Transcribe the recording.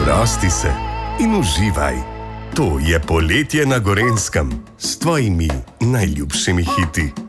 Sprosti se in uživaj. To je Poletje na Gorenjskem s tvojimi najljubšimi hiti.